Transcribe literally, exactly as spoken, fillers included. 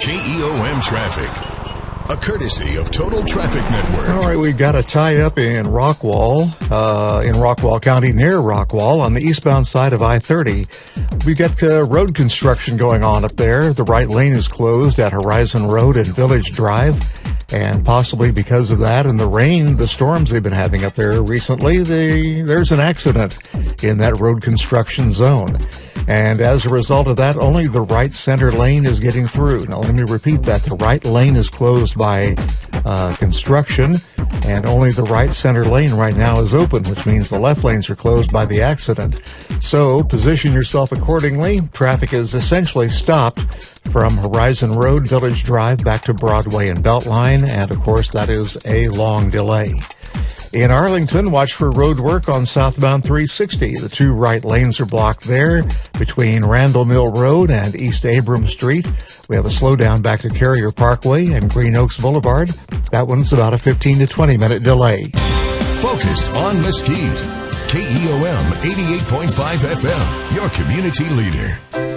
K E O M traffic. A courtesy of Total Traffic Network. All right, we've got a tie-up in Rockwall, uh, in Rockwall County, near Rockwall, on the eastbound side of I thirty. We've got uh, road construction going on up there. The right lane is closed at Horizon Road and Village Drive. And possibly because of that and the rain, the storms they've been having up there recently, they, there's an accident in that road construction zone. And as a result of that, only the right center lane is getting through. Now, let me repeat that. The right lane is closed by uh, construction, and only the right center lane right now is open, which means the left lanes are closed by the accident. So position yourself accordingly. Traffic is essentially stopped from Horizon Road, Village Drive, back to Broadway and Beltline, and of course that is a long delay. In Arlington, watch for road work on southbound three sixty. The two right lanes are blocked there between Randall Mill Road and East Abrams Street. We have a slowdown back to Carrier Parkway and Green Oaks Boulevard. That one's about a fifteen to twenty minute delay. Focused on Mesquite. K E O M eighty-eight point five F M, your community leader.